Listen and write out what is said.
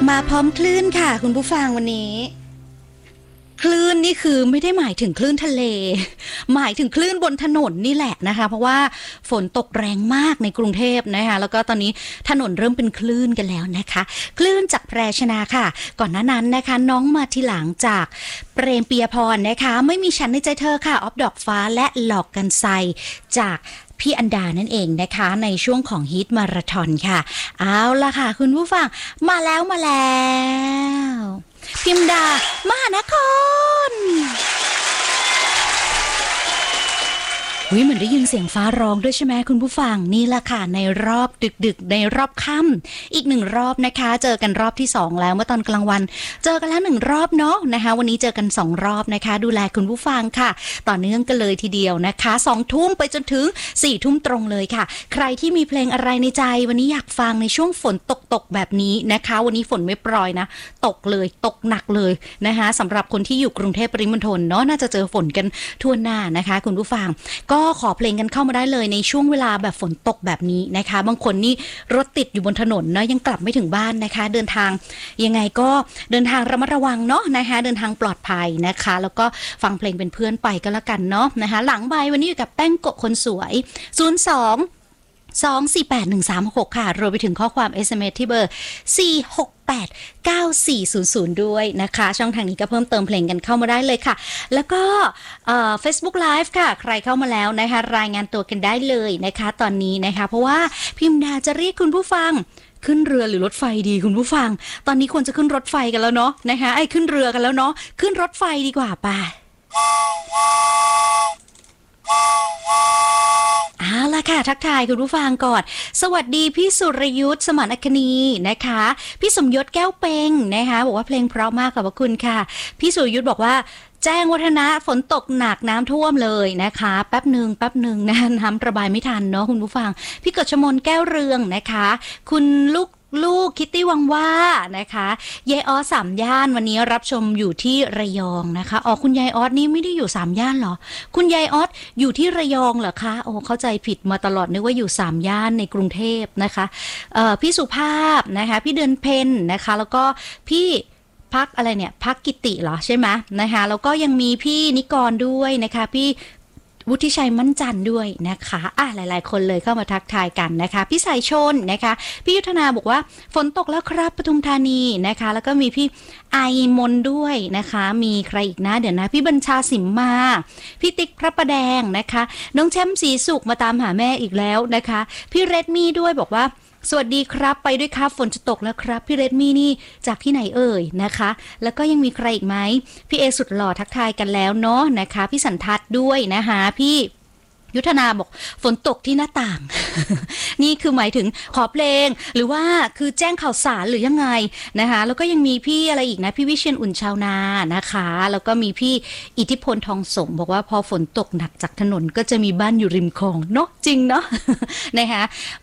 มาพร้อมคลื่นค่ะคุณผู้ฟังวันนี้คลื่นนี่คือไม่ได้หมายถึงคลื่นทะเลหมายถึงคลื่นบนถนนนี่แหละนะคะเพราะว่าฝนตกแรงมากในกรุงเทพนะคะแล้วก็ตอนนี้ถนนเริ่มเป็นคลื่นกันแล้วนะคะคลื่นจากแพรชนาค่ะก่อนหน้านั้นนะคะน้องมาทีหลังจากเปรมปียพรนะคะไม่มีฉันในใจเธอค่ะออฟดอกฟ้าและหลอกกันไซจากพี่อันดานั่นเองนะคะในช่วงของฮิตมาราธอนค่ะเอาล่ะค่ะคุณผู้ฟังมาแล้วพิมดามหานครเหมือนได้ยินเสียงฟ้าร้องด้วยใช่ไหมคุณผู้ฟังนี่แหละค่ะในรอบดึกในรอบค่ำอีก1รอบนะคะเจอกันรอบที่2แล้วเมื่อตอนกลางวันเจอกันแล้ว1รอบเนาะนะคะวันนี้เจอกัน2รอบนะคะดูแลคุณผู้ฟังค่ะต่อเนื่องกันเลยทีเดียวนะคะ2 ทุ่มไปจนถึง4 ทุ่มตรงเลยค่ะใครที่มีเพลงอะไรในใจวันนี้อยากฟังในช่วงฝนตกแบบนี้นะคะวันนี้ฝนไม่ปรอยนะตกเลยตกหนักเลยนะคะสำหรับคนที่อยู่กรุงเทพปริมณฑลเนาะน่าจะเจอฝนกันทั่วหน้านะคะคุณผู้ฟังก็ขอเพลงกันเข้ามาได้เลยในช่วงเวลาแบบฝนตกแบบนี้นะคะบางคนนี่รถติดอยู่บนถนนนะยังกลับไม่ถึงบ้านนะคะเดินทางยังไงก็เดินทางระมัดระวังเนาะนะคะเดินทางปลอดภัยนะคะแล้วก็ฟังเพลงเป็นเพื่อนไปก็แล้วกันเนาะนะคะหลังใบวันนี้อยู่กับแป้งโกะคนสวย02-248-136ค่ะรวมไปถึงข้อความ SMS ที่เบอร์4689400ด้วยนะคะช่องทางนี้ก็เพิ่มเติมเพลงกันเข้ามาได้เลยค่ะแล้วก็Facebook Live ค่ะใครเข้ามาแล้วนะคะรายงานตัวกันได้เลยนะคะตอนนี้นะคะเพราะว่าพิมดาจะเรียกคุณผู้ฟังขึ้นเรือหรือรถไฟดีคุณผู้ฟังตอนนี้ควรจะขึ้นรถไฟกันแล้วเนาะนะคะขึ้นเรือกันแล้วเนาะขึ้นรถไฟดีกว่าป่ะเอาล่ะค่ะทักทายคุณผู้ฟังก่อนสวัสดีพี่สุรยุทธสมานอัคนีนะคะพี่สมยศแก้วเปงนะคะบอกว่าเพลงเพราะมากขอบคุณค่ะพี่สุรยุทธบอกว่าแจ้งวัฒนะฝนตกหนักน้ำท่วมเลยนะคะแป๊บหนึ่งนะน้ำระบายไม่ทันเนาะคุณผู้ฟังพี่กฤษมนแก้วเรืองนะคะคุณลูกคิตตี้วังว่านะคะยายออส3 ย่านวันนี้รับชมอยู่ที่ระยองนะคะคุณยายออสนี่ไม่ได้อยู่3 ย่านหรอคุณยายออสอยู่ที่ระยองเหรอคะเข้าใจผิดมาตลอดนึกว่าอยู่3 ย่านในกรุงเทพนะคะพี่สุภาพนะคะพี่เดือนเพ็ญนะคะแล้วก็พี่พักอะไรเนี่ยพักกิติเหรอใช่ไหมนะคะแล้วก็ยังมีพี่นิกรด้วยนะคะพี่วุฒิชัยมั่นจันทร์ด้วยนะคะหลายๆคนเลยเข้ามาทักทายกันนะคะพี่สายชนนะคะพี่ยุทธนาบอกว่าฝนตกแล้วครับปทุมธานีนะคะแล้วก็มีพี่ไอมนด้วยนะคะมีใครอีกนะเดี๋ยวนะพี่บัญชาสิมมาพี่ติ๊กพระประแดงนะคะน้องแชมป์ศรีสุขมาตามหาแม่อีกแล้วนะคะพี่เรดมี่ด้วยบอกว่าสวัสดีครับไปด้วยครับฝนจะตกแล้วครับพี่เรดมี่นี่จากที่ไหนเอ่ยนะคะแล้วก็ยังมีใครอีกไหมพี่เอสุดหล่อทักทายกันแล้วเนาะนะคะพี่สันทัศน์ด้วยนะคะพี่ยุทธนาบอกฝนตกที่หน้าต่าง นี่คือหมายถึงขอเพลงหรือว่าคือแจ้งข่าวสารหรือยังไงนะคะแล้วก็ยังมีพี่อะไรอีกนะพี่วิเชียรอุ่นชาวนานะคะแล้วก็มีพี่อิทธิพลทองสมบอกว่าพอฝนตกหนักจากถนนก็จะมีบ้านอยู่ริมคลองเนาะจริงเนาะ นะคะ